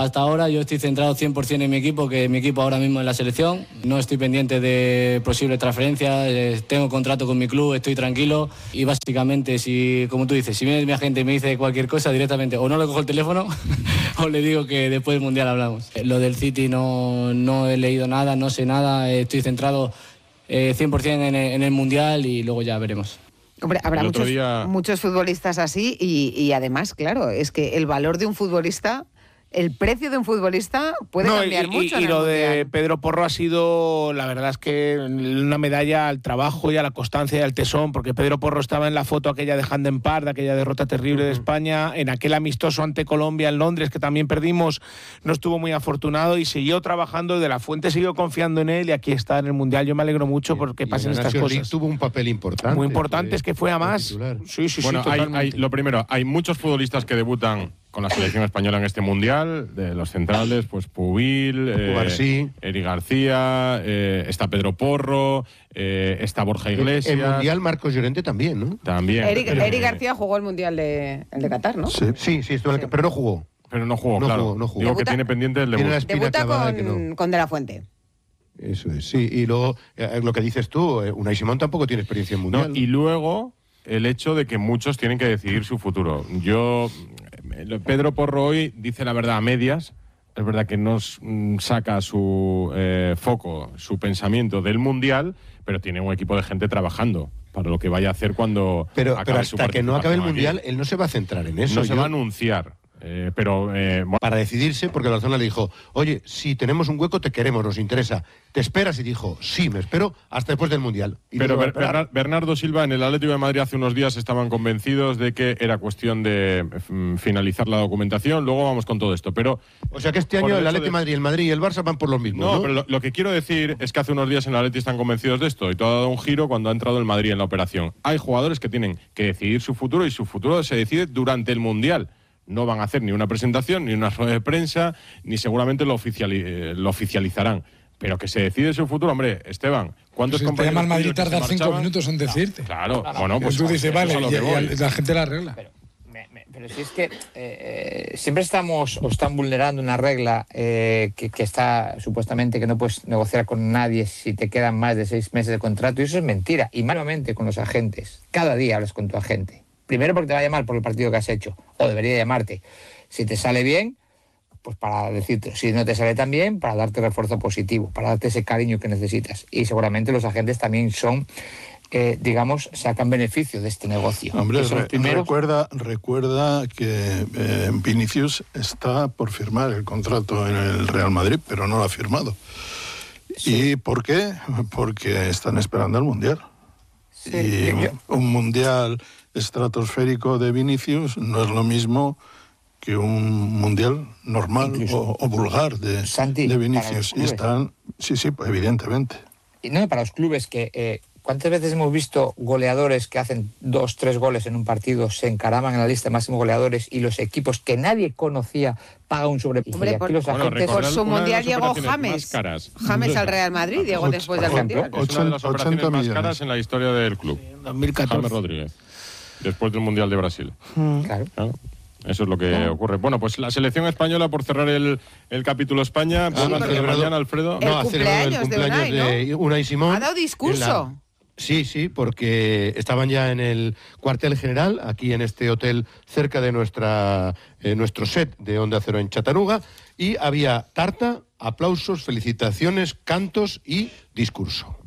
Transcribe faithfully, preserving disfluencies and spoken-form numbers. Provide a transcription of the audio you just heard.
hasta ahora yo estoy centrado cien por ciento en mi equipo, que mi equipo ahora mismo es la selección. No estoy pendiente de posibles transferencias, eh, tengo contrato con mi club, estoy tranquilo y básicamente, si, como tú dices, si viene mi agente y me dice cualquier cosa directamente, o no le cojo el teléfono o le digo que después del Mundial hablamos. Lo del City no, no he leído nada, no sé nada, estoy centrado eh, cien por ciento en el, en el Mundial y luego ya veremos. Hombre, habrá muchos, día... muchos futbolistas así y, y además, claro, es que el valor de un futbolista, el precio de un futbolista puede no, cambiar y, mucho. Y, en y el lo mundial. de Pedro Porro ha sido, la verdad es que una medalla al trabajo y a la constancia y al tesón, porque Pedro Porro estaba en la foto aquella de Hand en Par, de aquella derrota terrible de España, en aquel amistoso ante Colombia en Londres, que también perdimos, no estuvo muy afortunado y siguió trabajando, de la Fuente siguió confiando en él y aquí está en el Mundial. Yo me alegro mucho porque pasen estas cosas. League tuvo un papel importante. Muy importante, es que fue a más. Sí, sí, bueno, sí, hay, hay, lo primero, hay muchos futbolistas que debutan con la selección española en este Mundial, de los centrales, pues Pubil, eh, Eric García, eh, está Pedro Porro, eh, está Borja Iglesias. El, el Mundial Marcos Llorente también, ¿no? También. Eric, pero, Eric García jugó el Mundial de, el de Qatar, ¿no? Sí, sí, sí, estuvo en el, pero no jugó. Pero no jugó, no claro. Jugó, no jugó. Digo Debuta, que tiene pendiente el debut. Tiene la espina Debuta clavada con, que no. con De la Fuente. Eso es, sí. Y luego, eh, lo que dices tú, eh, Unai Simón tampoco tiene experiencia en Mundial. No, y luego, el hecho de que muchos tienen que decidir su futuro. Yo... Pedro Porro hoy dice la verdad a medias. Es verdad que no saca su eh, foco, su pensamiento del Mundial, pero tiene un equipo de gente trabajando para lo que vaya a hacer cuando pero, acabe pero su hasta que no acabe el participación Mundial, aquí. él no se va a centrar en eso. No se Yo- va a anunciar. Eh, pero eh, bueno. Para decidirse, porque la zona le dijo, oye, si tenemos un hueco, te queremos, nos interesa. ¿Te esperas? Y dijo, sí, me espero hasta después del Mundial. Y Pero no se va a Ber- esperar. Bernard- Bernardo Silva en el Atlético de Madrid hace unos días estaban convencidos de que era cuestión de mm, finalizar la documentación. Luego vamos con todo esto. Pero O sea que este por año el el hecho Atlético de de- Madrid, el Madrid y el Barça van por los mismos, No, ¿no? pero lo, lo que quiero decir es que hace unos días en el Atleti están convencidos de esto y todo ha dado un giro cuando ha entrado el Madrid en la operación. Hay jugadores que tienen que decidir su futuro y su futuro se decide durante el Mundial. No van a hacer ni una presentación, ni una rueda de prensa, ni seguramente lo, oficiali- eh, lo oficializarán. Pero que se decide su futuro, hombre, Esteban, ¿cuántos Pues si te llama compañeros el Madrid tuyos que se tardar cinco marchaban? minutos en decirte. Claro, No, no, bueno, pues tú dices, eso vale, es a lo y, que y voy. la gente la arregla. Pero, me- me- pero si es que eh, eh, siempre estamos o están vulnerando una regla eh, que, que está supuestamente que no puedes negociar con nadie si te quedan más de seis meses de contrato, y eso es mentira. Y malamente con los agentes. Cada día hablas con tu agente. Primero porque te va a llamar por el partido que has hecho, o debería llamarte. Si te sale bien, pues para decirte, si no te sale tan bien, para darte refuerzo positivo, para darte ese cariño que necesitas. Y seguramente los agentes también son, eh, digamos, sacan beneficio de este negocio. Hombre, Que son los re- primeros. recuerda, recuerda que eh, Vinicius está por firmar el contrato en el Real Madrid, pero no lo ha firmado. ¿Y por qué? Porque están esperando el Mundial. Sí, y yo- yo- un Mundial estratosférico de Vinicius no es lo mismo que un Mundial normal o, o vulgar de, Santi, de para los Vinicius. Y clubes. están, sí, sí, pues, evidentemente. Y no, para los clubes que... Eh, ¿cuántas veces hemos visto goleadores que hacen dos, tres goles en un partido, se encaraman en la lista de máximos goleadores y los equipos que nadie conocía pagan un sobreprecio? Hombre, Y aquí por- los Bueno, agentes... Por recordad su una de Mundial las llegó operaciones más James. caras. James al Real Madrid, llegó Och- después del por ejemplo, Mundial. Es una de las ochenta operaciones más millones. caras en la historia del club. dos mil catorce. James Rodríguez, después del Mundial de Brasil. Claro. Claro. Eso es lo que ocurre. Bueno, pues la selección española, por cerrar el, el capítulo España, vuelve a ha hacer celebrado- mañana, Alfredo. El No, ha celebrado el cumpleaños de cumpleaños Unai, de Unai Simón. Ha dado discurso. En la- Sí, sí, porque estaban ya en el cuartel general, aquí en este hotel cerca de nuestra eh, nuestro set de Onda Cero en Chattanooga, y había tarta, aplausos, felicitaciones, cantos y discurso.